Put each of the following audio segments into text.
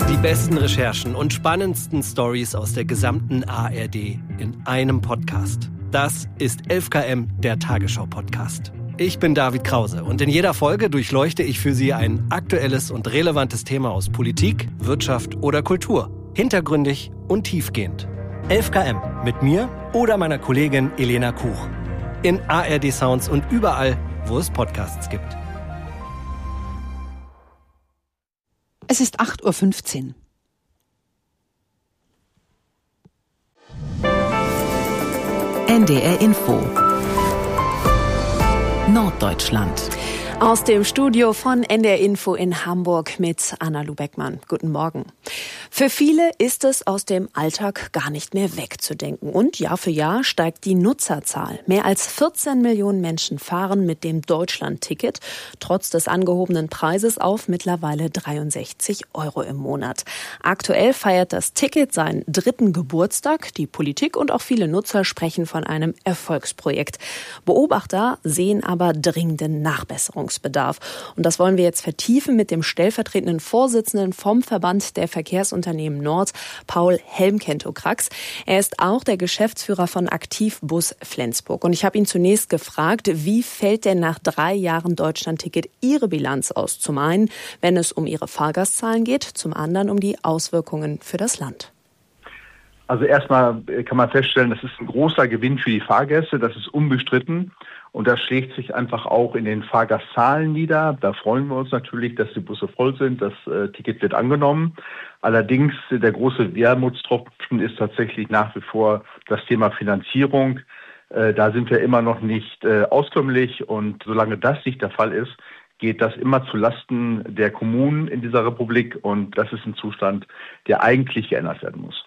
Die besten Recherchen und spannendsten Stories aus der gesamten ARD in einem Podcast. Das ist 11KM, der Tagesschau-Podcast. Ich bin David Krause und in jeder Folge durchleuchte ich für Sie ein aktuelles und relevantes Thema aus Politik, Wirtschaft oder Kultur. Hintergründig und tiefgehend. 11KM mit mir oder meiner Kollegin Elena Kuch. In ARD Sounds und überall, wo es Podcasts gibt. Es ist 8:15 Uhr. NDR Info Norddeutschland. Aus dem Studio von NDR Info in Hamburg mit Anna-Lu Beckmann. Guten Morgen. Für viele ist es aus dem Alltag gar nicht mehr wegzudenken. Und Jahr für Jahr steigt die Nutzerzahl. Mehr als 14 Millionen Menschen fahren mit dem Deutschland-Ticket trotz des angehobenen Preises auf mittlerweile 63 € im Monat. Aktuell feiert das Ticket seinen 3. Geburtstag. Die Politik und auch viele Nutzer sprechen von einem Erfolgsprojekt. Beobachter sehen aber dringenden Nachbesserungsbedarf. Und das wollen wir jetzt vertiefen mit dem stellvertretenden Vorsitzenden vom Verband der Verkehrsunternehmen Nord, Paul Helmkent-Okrax. Er ist auch der Geschäftsführer von Aktivbus Flensburg. Und ich habe ihn zunächst gefragt, wie fällt denn nach 3 Jahren Deutschlandticket Ihre Bilanz aus? Zum einen, wenn es um Ihre Fahrgastzahlen geht, zum anderen um die Auswirkungen für das Land. Also erstmal kann man feststellen, das ist ein großer Gewinn für die Fahrgäste, das ist unbestritten. Und das schlägt sich einfach auch in den Fahrgastzahlen nieder. Da freuen wir uns natürlich, dass die Busse voll sind. Das Ticket wird angenommen. Allerdings der große Wermutstropfen ist tatsächlich nach wie vor das Thema Finanzierung. Da sind wir immer noch nicht auskömmlich. Und solange das nicht der Fall ist, geht das immer zu Lasten der Kommunen in dieser Republik. Und das ist ein Zustand, der eigentlich geändert werden muss.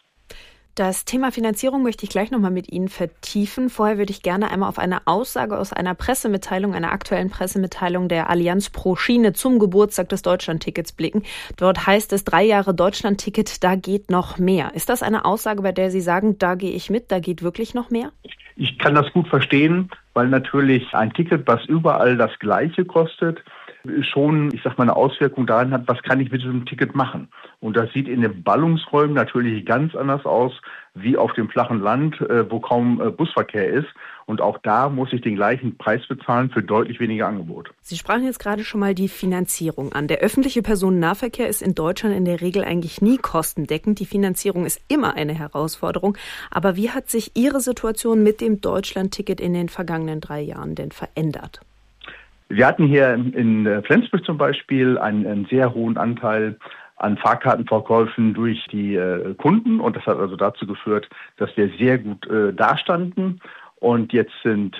Das Thema Finanzierung möchte ich gleich nochmal mit Ihnen vertiefen. Vorher würde ich gerne einmal auf eine Aussage aus einer Pressemitteilung, einer aktuellen Pressemitteilung der Allianz pro Schiene zum Geburtstag des Deutschlandtickets blicken. Dort heißt es, 3 Jahre Deutschlandticket, da geht noch mehr. Ist das eine Aussage, bei der Sie sagen, da gehe ich mit, da geht wirklich noch mehr? Ich kann das gut verstehen, weil natürlich ein Ticket, was überall das Gleiche kostet, schon, eine Auswirkung daran hat, was kann ich mit diesem Ticket machen. Und das sieht in den Ballungsräumen natürlich ganz anders aus, wie auf dem flachen Land, wo kaum Busverkehr ist. Und auch da muss ich den gleichen Preis bezahlen für deutlich weniger Angebot. Sie sprachen jetzt gerade schon mal die Finanzierung an. Der öffentliche Personennahverkehr ist in Deutschland in der Regel eigentlich nie kostendeckend. Die Finanzierung ist immer eine Herausforderung. Aber wie hat sich Ihre Situation mit dem Deutschlandticket in den vergangenen 3 Jahren denn verändert? Wir hatten hier in Flensburg zum Beispiel einen sehr hohen Anteil an Fahrkartenverkäufen durch die Kunden. Und das hat also dazu geführt, dass wir sehr gut dastanden. Und jetzt sind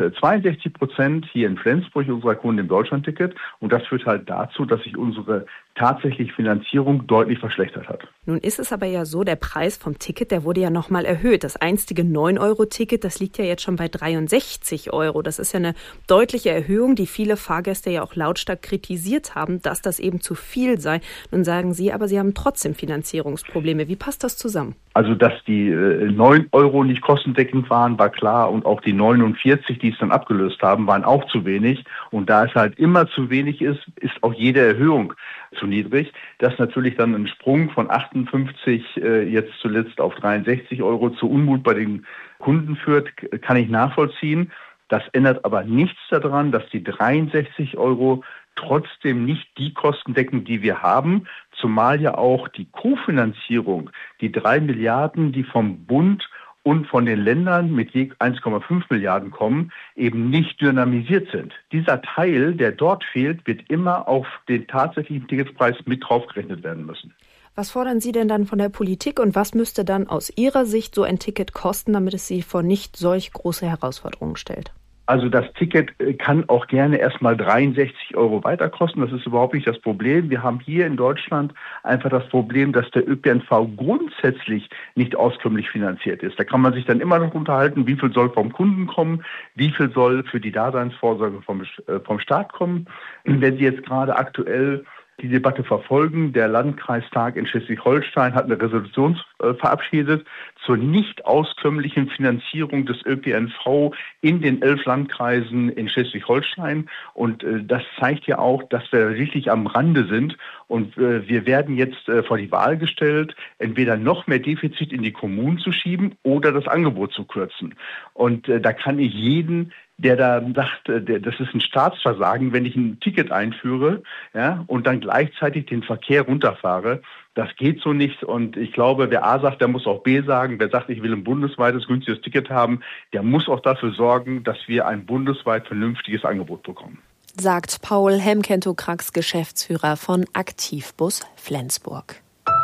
62% hier in Flensburg unserer Kunden im Deutschlandticket. Und das führt halt dazu, dass sich unsere tatsächliche Finanzierung deutlich verschlechtert hat. Nun ist es aber ja so, der Preis vom Ticket, der wurde ja nochmal erhöht. Das einstige 9-Euro-Ticket, das liegt ja jetzt schon bei 63 €. Das ist ja eine deutliche Erhöhung, die viele Fahrgäste ja auch lautstark kritisiert haben, dass das eben zu viel sei. Nun sagen Sie, aber Sie haben trotzdem Finanzierungsprobleme. Wie passt das zusammen? Also, dass die 9 € nicht kostendeckend waren, war klar. Und auch die 49, die es dann abgelöst haben, waren auch zu wenig. Und da es halt immer zu wenig ist, ist auch jede Erhöhung zu niedrig. Dass natürlich dann ein Sprung von 58 jetzt zuletzt auf 63 € zu Unmut bei den Kunden führt, kann ich nachvollziehen. Das ändert aber nichts daran, dass die 63 € trotzdem nicht die Kosten decken, die wir haben, zumal ja auch die Kofinanzierung, die 3 Milliarden, die vom Bund und von den Ländern mit je 1,5 Milliarden kommen, eben nicht dynamisiert sind. Dieser Teil, der dort fehlt, wird immer auf den tatsächlichen Ticketpreis mit draufgerechnet werden müssen. Was fordern Sie denn dann von der Politik und was müsste dann aus Ihrer Sicht so ein Ticket kosten, damit es Sie vor nicht solch große Herausforderungen stellt? Also das Ticket kann auch gerne erstmal 63 € weiter kosten. Das ist überhaupt nicht das Problem. Wir haben hier in Deutschland einfach das Problem, dass der ÖPNV grundsätzlich nicht auskömmlich finanziert ist. Da kann man sich dann immer noch unterhalten, wie viel soll vom Kunden kommen, wie viel soll für die Daseinsvorsorge vom Staat kommen. Wenn Sie jetzt gerade aktuell die Debatte verfolgen. Der Landkreistag in Schleswig-Holstein hat eine Resolution verabschiedet zur nicht auskömmlichen Finanzierung des ÖPNV in den 11 Landkreisen in Schleswig-Holstein. Und das zeigt ja auch, dass wir wirklich am Rande sind. Und wir werden jetzt vor die Wahl gestellt, entweder noch mehr Defizit in die Kommunen zu schieben oder das Angebot zu kürzen. Und da kann ich jeden, der da sagt, das ist ein Staatsversagen, wenn ich ein Ticket einführe, ja, und dann gleichzeitig den Verkehr runterfahre. Das geht so nicht. Und ich glaube, wer A sagt, der muss auch B sagen. Wer sagt, ich will ein bundesweites günstiges Ticket haben, der muss auch dafür sorgen, dass wir ein bundesweit vernünftiges Angebot bekommen. Sagt Paul Hemkento-Krax, Geschäftsführer von Aktivbus Flensburg.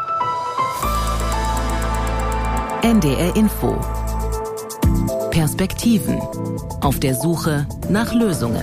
NDR Info. Perspektiven. Auf der Suche nach Lösungen.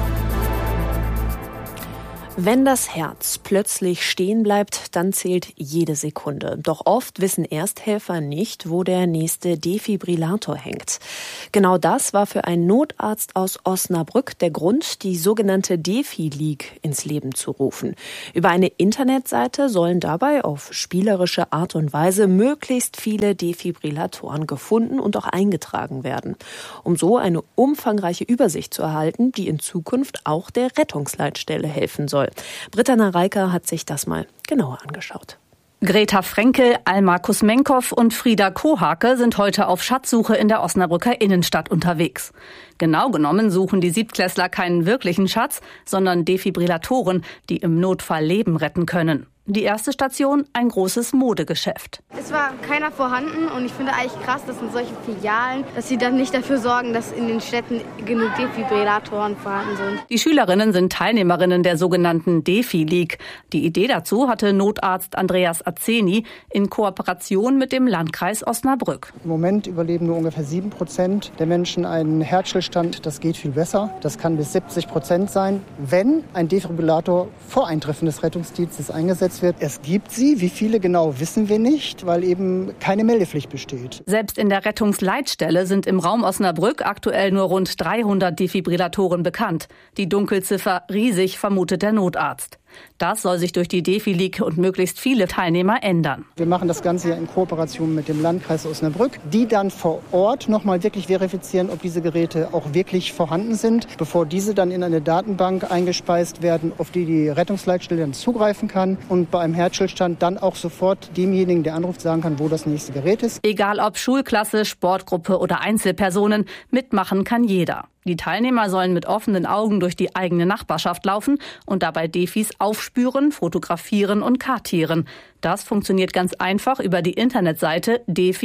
Wenn das Herz plötzlich stehen bleibt, dann zählt jede Sekunde. Doch oft wissen Ersthelfer nicht, wo der nächste Defibrillator hängt. Genau das war für einen Notarzt aus Osnabrück der Grund, die sogenannte Defi-League ins Leben zu rufen. Über eine Internetseite sollen dabei auf spielerische Art und Weise möglichst viele Defibrillatoren gefunden und auch eingetragen werden. Um so eine umfangreiche Übersicht zu erhalten, die in Zukunft auch der Rettungsleitstelle helfen soll. Britta Nareika hat sich das mal genauer angeschaut. Greta Frenkel, Alma Kusmenkow und Frieda Kohake sind heute auf Schatzsuche in der Osnabrücker Innenstadt unterwegs. Genau genommen suchen die Siebtklässler keinen wirklichen Schatz, sondern Defibrillatoren, die im Notfall Leben retten können. Die erste Station, ein großes Modegeschäft. Es war keiner vorhanden und ich finde eigentlich krass, das sind solche Filialen, dass sie dann nicht dafür sorgen, dass in den Städten genug Defibrillatoren vorhanden sind. Die Schülerinnen sind Teilnehmerinnen der sogenannten Defi-League. Die Idee dazu hatte Notarzt Andreas Azeni in Kooperation mit dem Landkreis Osnabrück. Im Moment überleben nur ungefähr 7% der Menschen einen Herzstillstand. Das geht viel besser. Das kann bis 70% sein, wenn ein Defibrillator vor Eintreffen des Rettungsdienstes eingesetzt wird. Es gibt sie, wie viele genau wissen wir nicht, weil eben keine Meldepflicht besteht. Selbst in der Rettungsleitstelle sind im Raum Osnabrück aktuell nur rund 300 Defibrillatoren bekannt. Die Dunkelziffer riesig, vermutet der Notarzt. Das soll sich durch die Defi-League und möglichst viele Teilnehmer ändern. Wir machen das Ganze ja in Kooperation mit dem Landkreis Osnabrück, die dann vor Ort nochmal wirklich verifizieren, ob diese Geräte auch wirklich vorhanden sind, bevor diese dann in eine Datenbank eingespeist werden, auf die die Rettungsleitstelle dann zugreifen kann und bei einem Herzstillstand dann auch sofort demjenigen, der anruft, sagen kann, wo das nächste Gerät ist. Egal ob Schulklasse, Sportgruppe oder Einzelpersonen, mitmachen kann jeder. Die Teilnehmer sollen mit offenen Augen durch die eigene Nachbarschaft laufen und dabei Defis aufspüren, fotografieren und kartieren. Das funktioniert ganz einfach über die Internetseite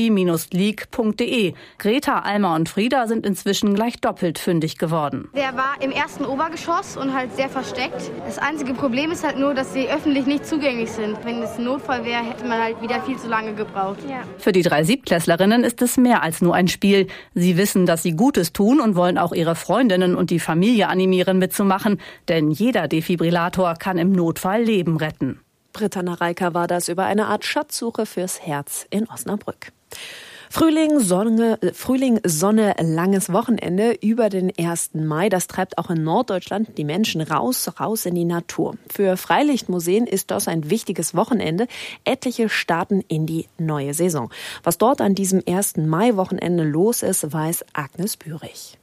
defi-league.de. Greta, Alma und Frieda sind inzwischen gleich doppelt fündig geworden. Der war im ersten Obergeschoss und halt sehr versteckt. Das einzige Problem ist halt nur, dass sie öffentlich nicht zugänglich sind. Wenn es ein Notfall wäre, hätte man halt wieder viel zu lange gebraucht. Ja. Für die 3 Siebtklässlerinnen ist es mehr als nur ein Spiel. Sie wissen, dass sie Gutes tun und wollen auch ihre Freundinnen und die Familie animieren, mitzumachen. Denn jeder Defibrillator kann im Notfall Leben retten. Britta Nareika war das über eine Art Schatzsuche fürs Herz in Osnabrück. Frühling, Sonne, langes Wochenende über den 1. Mai. Das treibt auch in Norddeutschland die Menschen raus in die Natur. Für Freilichtmuseen ist das ein wichtiges Wochenende. Etliche starten in die neue Saison. Was dort an diesem 1. Mai-Wochenende los ist, weiß Agnes Bührig.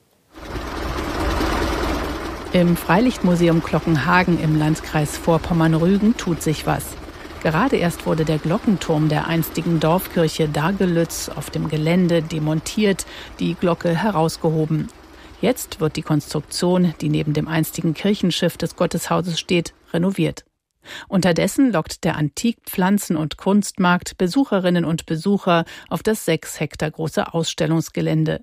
Im Freilichtmuseum Glockenhagen im Landkreis Vorpommern-Rügen tut sich was. Gerade erst wurde der Glockenturm der einstigen Dorfkirche Dagelütz auf dem Gelände demontiert, die Glocke herausgehoben. Jetzt wird die Konstruktion, die neben dem einstigen Kirchenschiff des Gotteshauses steht, renoviert. Unterdessen lockt der Antikpflanzen- und Kunstmarkt Besucherinnen und Besucher auf das 6 Hektar große Ausstellungsgelände.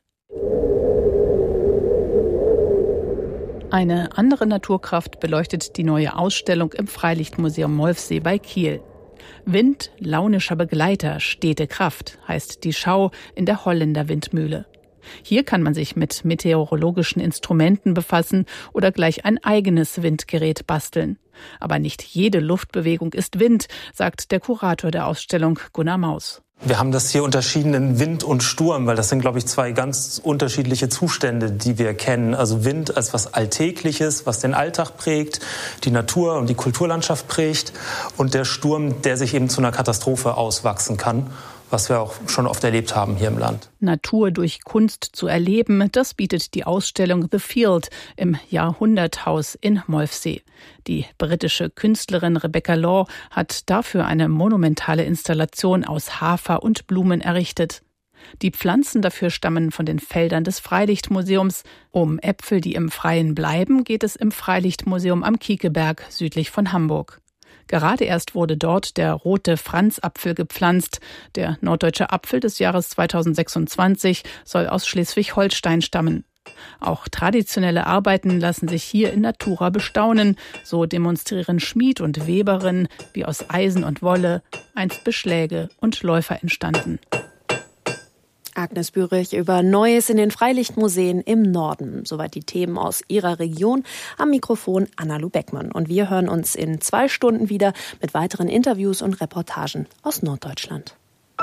Eine andere Naturkraft beleuchtet die neue Ausstellung im Freilichtmuseum Molfsee bei Kiel. Wind, launischer Begleiter, stete Kraft, heißt die Schau in der Holländer Windmühle. Hier kann man sich mit meteorologischen Instrumenten befassen oder gleich ein eigenes Windgerät basteln. Aber nicht jede Luftbewegung ist Wind, sagt der Kurator der Ausstellung Gunnar Maus. Wir haben das hier unterschieden in Wind und Sturm, weil das sind, glaube ich, zwei ganz unterschiedliche Zustände, die wir kennen. Also Wind als was Alltägliches, was den Alltag prägt, die Natur und die Kulturlandschaft prägt, und der Sturm, der sich eben zu einer Katastrophe auswachsen kann, was wir auch schon oft erlebt haben hier im Land. Natur durch Kunst zu erleben, das bietet die Ausstellung The Field im Jahrhunderthaus in Molfsee. Die britische Künstlerin Rebecca Law hat dafür eine monumentale Installation aus Hafer und Blumen errichtet. Die Pflanzen dafür stammen von den Feldern des Freilichtmuseums. Um Äpfel, die im Freien bleiben, geht es im Freilichtmuseum am Kiekeberg südlich von Hamburg. Gerade erst wurde dort der rote Franzapfel gepflanzt. Der norddeutsche Apfel des Jahres 2026 soll aus Schleswig-Holstein stammen. Auch traditionelle Arbeiten lassen sich hier in Natura bestaunen. So demonstrieren Schmied und Weberin, wie aus Eisen und Wolle einst Beschläge und Läufer entstanden. Agnes Bürich über Neues in den Freilichtmuseen im Norden. Soweit die Themen aus ihrer Region. Am Mikrofon Anna-Lu Beckmann. Und wir hören uns in 2 Stunden wieder mit weiteren Interviews und Reportagen aus Norddeutschland.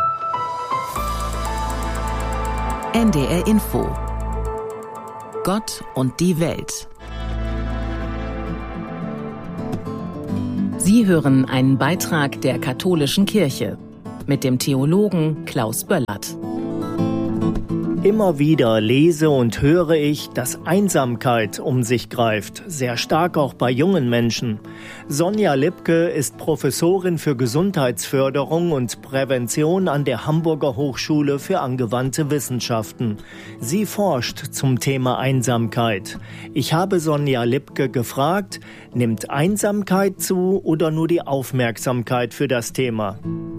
NDR Info. Gott und die Welt. Sie hören einen Beitrag der Katholischen Kirche mit dem Theologen Klaus Böllert. Immer wieder lese und höre ich, dass Einsamkeit um sich greift, sehr stark auch bei jungen Menschen. Sonja Lipke ist Professorin für Gesundheitsförderung und Prävention an der Hamburger Hochschule für angewandte Wissenschaften. Sie forscht zum Thema Einsamkeit. Ich habe Sonja Lipke gefragt, nimmt Einsamkeit zu oder nur die Aufmerksamkeit für das Thema?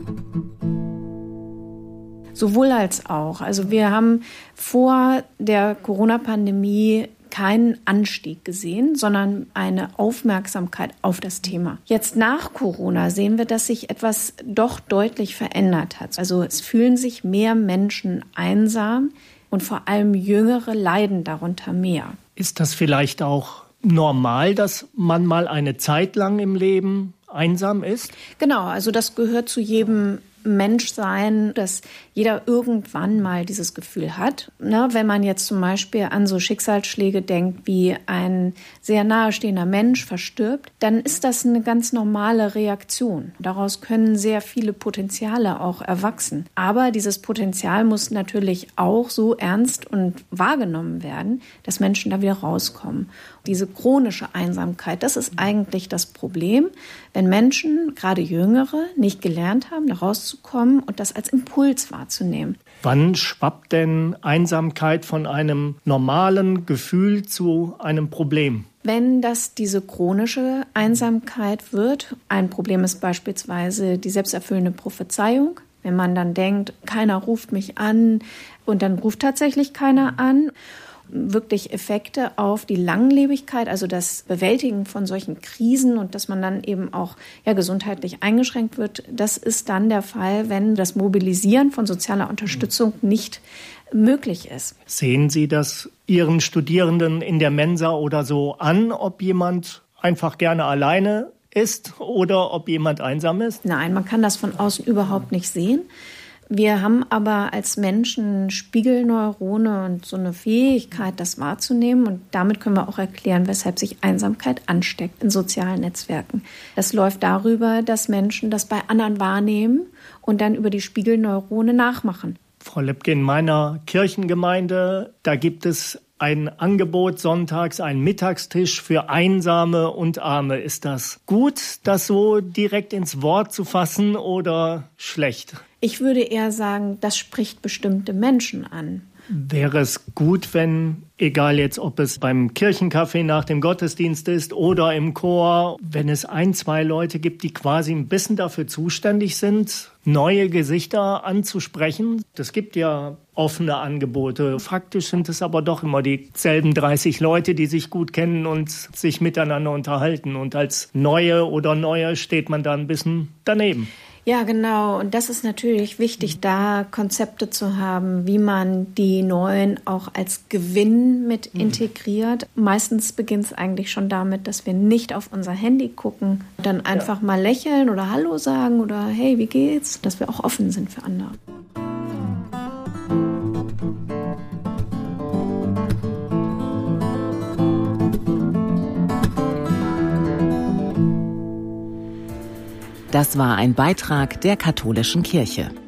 Sowohl als auch. Also wir haben vor der Corona-Pandemie keinen Anstieg gesehen, sondern eine Aufmerksamkeit auf das Thema. Jetzt nach Corona sehen wir, dass sich etwas doch deutlich verändert hat. Also es fühlen sich mehr Menschen einsam und vor allem Jüngere leiden darunter mehr. Ist das vielleicht auch normal, dass man mal eine Zeit lang im Leben einsam ist? Genau, also das gehört zu jedem Menschsein, dass jeder irgendwann mal dieses Gefühl hat. Wenn man jetzt zum Beispiel an so Schicksalsschläge denkt, wie ein sehr nahestehender Mensch verstirbt, dann ist das eine ganz normale Reaktion. Daraus können sehr viele Potenziale auch erwachsen. Aber dieses Potenzial muss natürlich auch so ernst und wahrgenommen werden, dass Menschen da wieder rauskommen. Diese chronische Einsamkeit, das ist eigentlich das Problem, wenn Menschen, gerade Jüngere, nicht gelernt haben, da rauszukommen und das als Impuls wahrzunehmen. Wann schwappt denn Einsamkeit von einem normalen Gefühl zu einem Problem? Wenn das diese chronische Einsamkeit wird, ein Problem ist beispielsweise die selbsterfüllende Prophezeiung. Wenn man dann denkt, keiner ruft mich an und dann ruft tatsächlich keiner an. Wirklich Effekte auf die Langlebigkeit, also das Bewältigen von solchen Krisen und dass man dann eben auch gesundheitlich eingeschränkt wird. Das ist dann der Fall, wenn das Mobilisieren von sozialer Unterstützung nicht möglich ist. Sehen Sie das Ihren Studierenden in der Mensa oder so an, ob jemand einfach gerne alleine ist oder ob jemand einsam ist? Nein, man kann das von außen überhaupt nicht sehen. Wir haben aber als Menschen Spiegelneurone und so eine Fähigkeit, das wahrzunehmen. Und damit können wir auch erklären, weshalb sich Einsamkeit ansteckt in sozialen Netzwerken. Das läuft darüber, dass Menschen das bei anderen wahrnehmen und dann über die Spiegelneurone nachmachen. Frau Lipke, in meiner Kirchengemeinde, da gibt es ein Angebot sonntags, ein Mittagstisch für Einsame und Arme. Ist das gut, das so direkt ins Wort zu fassen oder schlecht? Ich würde eher sagen, das spricht bestimmte Menschen an. Wäre es gut, wenn, egal jetzt, ob es beim Kirchencafé nach dem Gottesdienst ist oder im Chor, wenn es 1, 2 Leute gibt, die quasi ein bisschen dafür zuständig sind, neue Gesichter anzusprechen? Es gibt ja offene Angebote. Faktisch sind es aber doch immer dieselben 30 Leute, die sich gut kennen und sich miteinander unterhalten. Und als Neue oder Neue steht man da ein bisschen daneben. Ja, genau. Und das ist natürlich wichtig, da Konzepte zu haben, wie man die neuen auch als Gewinn mit integriert. Meistens beginnt es eigentlich schon damit, dass wir nicht auf unser Handy gucken, dann einfach mal lächeln oder Hallo sagen oder hey, wie geht's? Dass wir auch offen sind für andere. Das war ein Beitrag der Katholischen Kirche.